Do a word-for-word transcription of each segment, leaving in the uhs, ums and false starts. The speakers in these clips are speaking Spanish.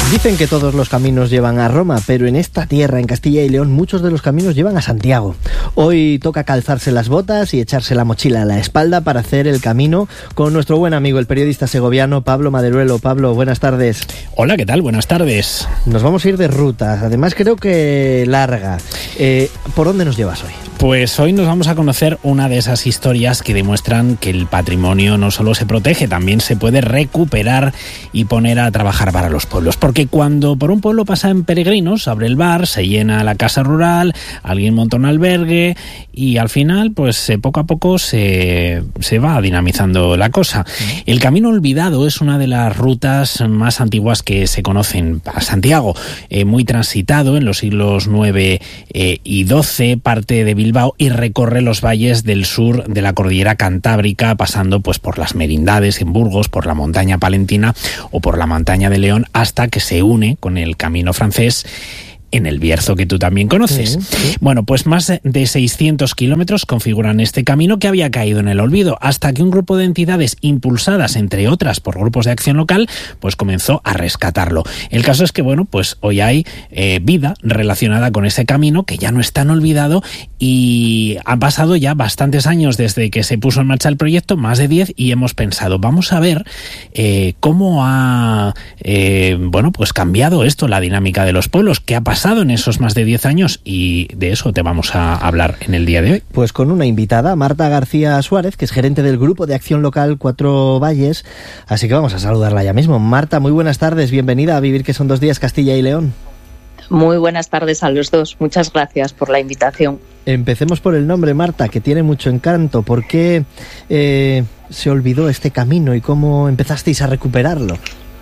Dicen que todos los caminos llevan a Roma, pero en esta tierra, en Castilla y León, muchos de los caminos llevan a Santiago. Hoy toca calzarse las botas y echarse la mochila a la espalda para hacer el camino con nuestro buen amigo, el periodista segoviano Pablo Maderuelo. Pablo, buenas tardes. Hola, ¿qué tal? Buenas tardes. Nos vamos a ir de ruta, además creo que larga. Eh, ¿Por dónde nos llevas hoy? Pues hoy nos vamos a conocer una de esas historias que demuestran que el patrimonio no solo se protege, también se puede recuperar y poner a trabajar para los pueblos. Porque cuando por un pueblo pasan peregrinos, abre el bar, se llena la casa rural, alguien monta un albergue y al final, pues poco a poco se, se va dinamizando la cosa. El Camino Olvidado es una de las rutas más antiguas que se conocen a Santiago, eh, muy transitado en los siglos nueve eh, y doce, parte de Bilbao y recorre los valles del sur de la cordillera Cantábrica, pasando pues por las Merindades en Burgos, por la montaña palentina o por la montaña de León, hasta que se une con el Camino Francés en el Bierzo, que tú también conoces. Sí, sí. Bueno, pues más de seiscientos kilómetros configuran este camino que había caído en el olvido, hasta que un grupo de entidades impulsadas, entre otras, por grupos de acción local, pues comenzó a rescatarlo. El caso es que, bueno, pues hoy hay eh, vida relacionada con ese camino, que ya no es tan olvidado, y han pasado ya bastantes años desde que se puso en marcha el proyecto, más de diez, y hemos pensado, vamos a ver eh, cómo ha, eh, bueno, pues cambiado esto, la dinámica de los pueblos, qué ha pasado en esos más de diez años, y de eso te vamos a hablar en el día de hoy. Pues con una invitada, Marta García Suárez, que es gerente del Grupo de Acción Local Cuatro Valles, así que vamos a saludarla ya mismo. Marta, muy buenas tardes, bienvenida a Vivir que son dos días, Castilla y León. Muy buenas tardes a los dos, muchas gracias por la invitación. Empecemos por el nombre, Marta, que tiene mucho encanto. ¿Por qué eh, se olvidó este camino y cómo empezasteis a recuperarlo?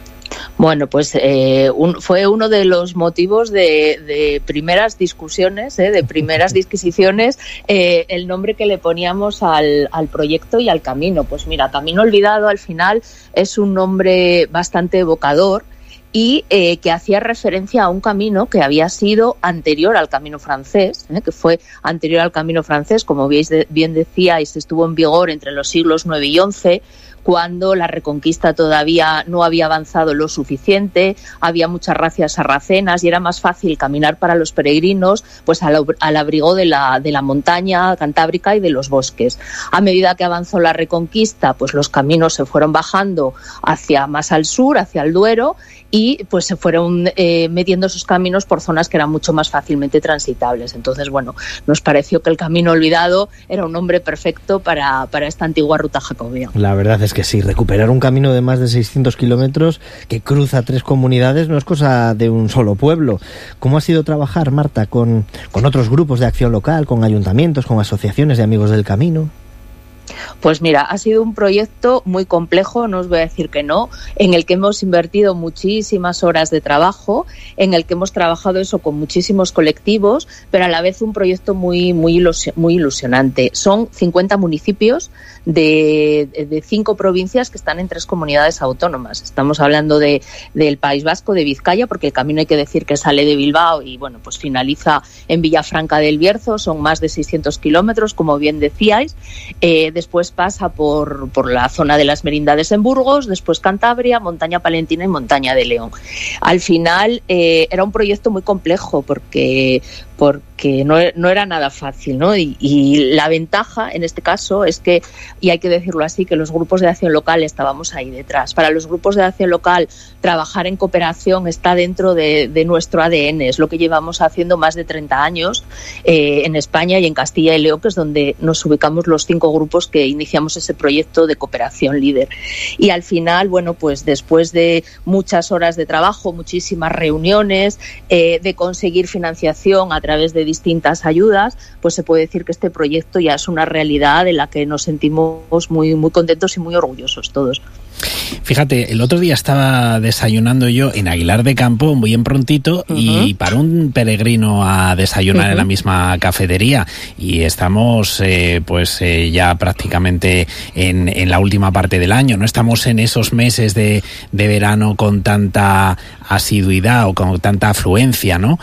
Bueno, pues eh, un, fue uno de los motivos de, de primeras discusiones, eh, de primeras disquisiciones, eh, el nombre que le poníamos al, al proyecto y al camino. Pues mira, Camino Olvidado al final es un nombre bastante evocador y eh, que hacía referencia a un camino que había sido anterior al Camino Francés, eh, que fue anterior al Camino Francés, como bien decíais, estuvo en vigor entre los siglos nueve y once, cuando la Reconquista todavía no había avanzado lo suficiente, había muchas razzias sarracenas y era más fácil caminar para los peregrinos pues al, al abrigo de la, de la montaña cantábrica y de los bosques. A medida que avanzó la Reconquista, pues los caminos se fueron bajando hacia más al sur, hacia el Duero, y pues se fueron eh, metiendo esos caminos por zonas que eran mucho más fácilmente transitables. Entonces, bueno, nos pareció que el Camino Olvidado era un nombre perfecto para, para esta antigua ruta jacobea. La verdad es que sí, recuperar un camino de más de seiscientos kilómetros que cruza tres comunidades no es cosa de un solo pueblo. ¿Cómo ha sido trabajar, Marta, con, con otros grupos de acción local, con ayuntamientos, con asociaciones de amigos del camino? Pues mira, ha sido un proyecto muy complejo, no os voy a decir que no, en el que hemos invertido muchísimas horas de trabajo, en el que hemos trabajado eso con muchísimos colectivos, pero a la vez un proyecto muy, muy, ilusio, muy ilusionante. Son cincuenta municipios de, de cinco provincias que están en tres comunidades autónomas. Estamos hablando de, del País Vasco, de Vizcaya, porque el camino hay que decir que sale de Bilbao y bueno, pues finaliza en Villafranca del Bierzo, son más de seiscientos kilómetros, como bien decíais. Eh, después pasa por, por la zona de las Merindades en Burgos, después Cantabria, montaña palentina y montaña de León. Al final eh, era un proyecto muy complejo porque porque no, no era nada fácil, ¿no? Y, y la ventaja en este caso es que, y hay que decirlo así, que los grupos de acción local estábamos ahí detrás. Para los grupos de acción local, trabajar en cooperación está dentro de, de nuestro A D N, es lo que llevamos haciendo más de treinta años eh, en España y en Castilla y León, que es donde nos ubicamos los cinco grupos que iniciamos ese proyecto de cooperación líder. Y al final, bueno, pues después de muchas horas de trabajo, muchísimas reuniones, eh, de conseguir financiación a través de distintas ayudas, pues se puede decir que este proyecto ya es una realidad de la que nos sentimos muy, muy contentos y muy orgullosos todos. Fíjate, el otro día estaba desayunando yo en Aguilar de Campo, muy en prontito, uh-huh. y para un peregrino a desayunar uh-huh. en la misma cafetería, y estamos eh, pues eh, ya prácticamente en, en la última parte del año, no estamos en esos meses de, de verano con tanta asiduidad o con tanta afluencia, ¿no?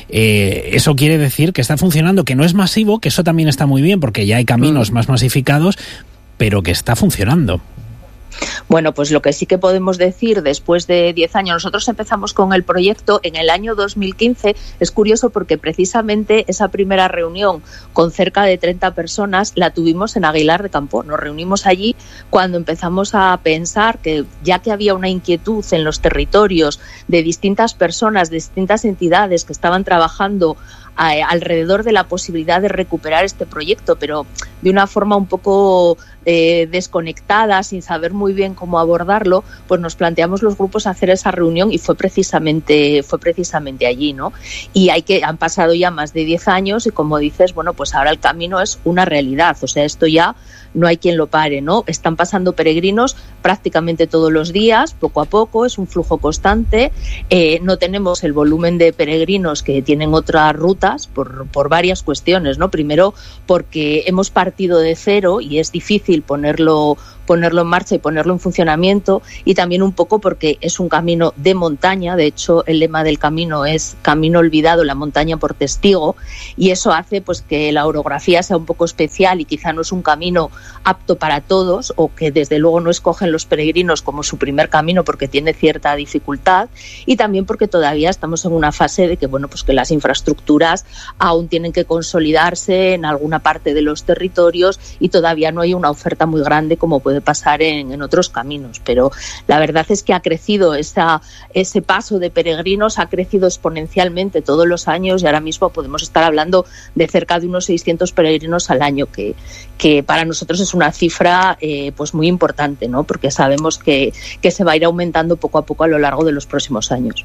Eh, eso quiere decir que está funcionando, que no es masivo, que eso también está muy bien porque ya hay caminos uh-huh. más masificados, pero que está funcionando. Bueno, pues lo que sí que podemos decir después de diez años, nosotros empezamos con el proyecto en el año dos mil quince. Es curioso porque precisamente esa primera reunión con cerca de treinta personas la tuvimos en Aguilar de Campo. Nos reunimos allí cuando empezamos a pensar que ya que había una inquietud en los territorios de distintas personas, de distintas entidades que estaban trabajando a, alrededor de la posibilidad de recuperar este proyecto, pero de una forma un poco eh, desconectada, sin saber muy bien cómo abordarlo, pues nos planteamos los grupos hacer esa reunión y fue precisamente fue precisamente allí, ¿no? Y hay que han pasado ya más de diez años y, como dices, bueno, pues ahora el camino es una realidad, o sea, esto ya no hay quien lo pare, ¿no? Están pasando peregrinos prácticamente todos los días, poco a poco, es un flujo constante. Eh, no tenemos el volumen de peregrinos que tienen otras rutas por, por varias cuestiones, ¿no? Primero, porque hemos partido de cero y es difícil ponerlo ponerlo en marcha y ponerlo en funcionamiento, y también un poco porque es un camino de montaña. De hecho, el lema del camino es Camino olvidado, la montaña por testigo, y eso hace pues que la orografía sea un poco especial y quizá no es un camino apto para todos, o que desde luego no escogen los peregrinos como su primer camino porque tiene cierta dificultad, y también porque todavía estamos en una fase de que bueno pues que las infraestructuras aún tienen que consolidarse en alguna parte de los territorios y todavía no hay una oferta muy grande como puede pasar en, en otros caminos. Pero la verdad es que ha crecido esa, ese paso de peregrinos, ha crecido exponencialmente todos los años, y ahora mismo podemos estar hablando de cerca de unos seiscientos peregrinos al año, que, que para nosotros es una cifra eh, pues muy importante, ¿no? Porque sabemos que, que se va a ir aumentando poco a poco a lo largo de los próximos años.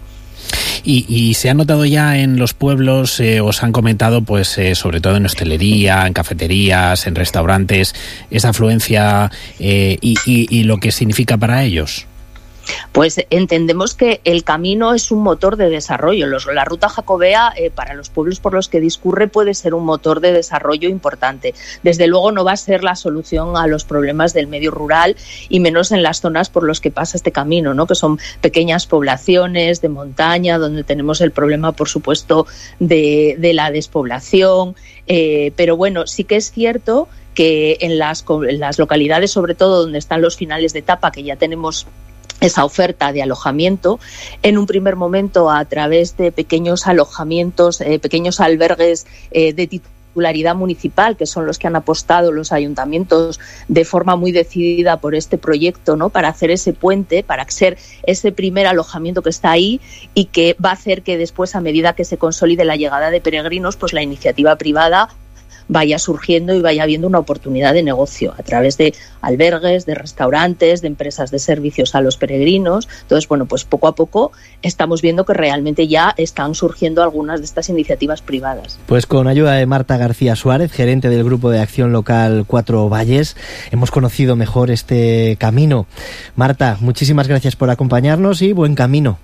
Y, y se ha notado ya en los pueblos, eh, os han comentado, pues eh, sobre todo en hostelería, en cafeterías, en restaurantes, esa afluencia eh, y, y, y lo que significa para ellos. Pues entendemos que el camino es un motor de desarrollo. Los, la ruta jacobea, eh, para los pueblos por los que discurre, puede ser un motor de desarrollo importante. Desde luego no va a ser la solución a los problemas del medio rural, y menos en las zonas por los que pasa este camino, ¿no? Que son pequeñas poblaciones de montaña, donde tenemos el problema, por supuesto, de, de la despoblación. Eh, pero bueno, sí que es cierto que en las, en las localidades, sobre todo donde están los finales de etapa, que ya tenemos esa oferta de alojamiento, en un primer momento a través de pequeños alojamientos, eh, pequeños albergues eh, de titularidad municipal, que son los que han apostado los ayuntamientos de forma muy decidida por este proyecto, ¿no? Para hacer ese puente, para ser ese primer alojamiento que está ahí y que va a hacer que después, a medida que se consolide la llegada de peregrinos, pues la iniciativa privada vaya surgiendo y vaya habiendo una oportunidad de negocio a través de albergues, de restaurantes, de empresas de servicios a los peregrinos. Entonces, bueno, pues poco a poco estamos viendo que realmente ya están surgiendo algunas de estas iniciativas privadas. Pues con ayuda de Marta García Suárez, gerente del Grupo de Acción Local Cuatro Valles, hemos conocido mejor este camino. Marta, muchísimas gracias por acompañarnos y buen camino.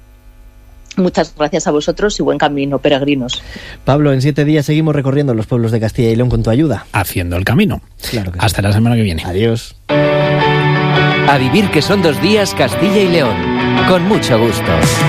Muchas gracias a vosotros y buen camino, peregrinos. Pablo, en siete días seguimos recorriendo los pueblos de Castilla y León con tu ayuda. Haciendo el camino. Claro que Hasta sí. La semana que viene. Adiós. A vivir que son dos días Castilla y León. Con mucho gusto.